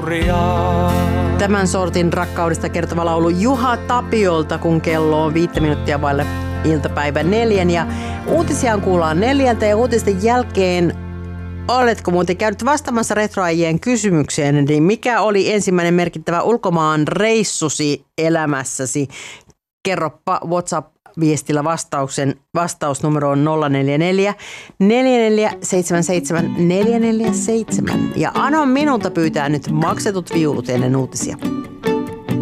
Tämän sortin rakkaudesta kertova laulu Juha Tapiolta, kun kello on 5 minuuttia vaille iltapäivän 4. Ja uutisia kuullaan 4 ja uutisten jälkeen oletko muuten käynyt vastaamassa retroajien kysymykseen, niin mikä oli ensimmäinen merkittävä ulkomaan reissusi elämässäsi? Kerropa WhatsApp-viestillä vastausnumero on 044 4477 447. Ja Anon minulta pyytää nyt maksetut viulut ennen uutisia.